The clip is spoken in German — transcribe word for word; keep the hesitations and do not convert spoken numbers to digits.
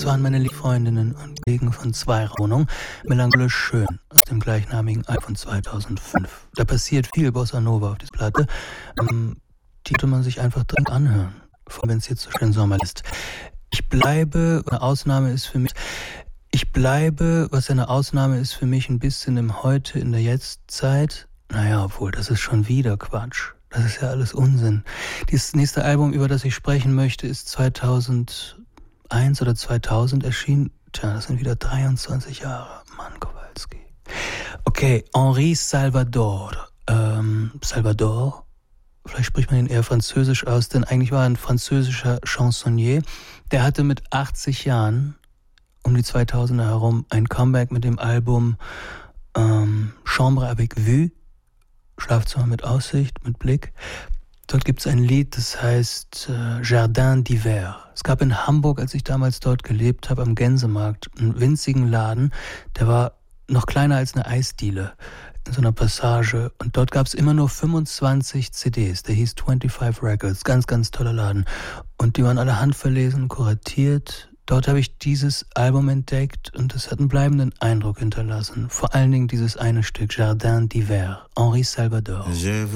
Das waren meine Freundinnen und Kollegen von Zweiraumwohnung, melancholisch schön, aus dem gleichnamigen Album von zweitausendfünf. Da passiert viel Bossa Nova auf dieser Platte. Ähm, die sollte man sich einfach dringend anhören, vor allem wenn es jetzt so schön Sommer ist. Ich bleibe, eine Ausnahme ist für mich, ich bleibe, was eine Ausnahme ist für mich, ein bisschen im Heute, in der Jetztzeit. Naja, obwohl, das ist schon wieder Quatsch. Das ist ja alles Unsinn. Dieses nächste Album, über das ich sprechen möchte, ist zweitausendeins oder zweitausend erschienen. Tja, das sind wieder dreiundzwanzig Jahre. Mann, Kowalski. Okay, Henri Salvador. Ähm, Salvador? Vielleicht spricht man ihn eher französisch aus, denn eigentlich war er ein französischer Chansonnier. Der hatte mit achtzig Jahren, um die zweitausender herum, ein Comeback mit dem Album ähm, Chambre avec Vue, Schlafzimmer mit Aussicht, mit Blick. Dort gibt es ein Lied, das heißt äh, Jardin d'Hiver. Es gab in Hamburg, als ich damals dort gelebt habe, am Gänsemarkt, einen winzigen Laden, der war noch kleiner als eine Eisdiele, in so einer Passage. Und dort gab es immer nur fünfundzwanzig C Ds. Der hieß fünfundzwanzig Records. Ganz, ganz toller Laden. Und die waren alle handverlesen, kuratiert. Dort habe ich dieses Album entdeckt und es hat einen bleibenden Eindruck hinterlassen. Vor allen Dingen dieses eine Stück, Jardin d'Hiver, Henri Salvador.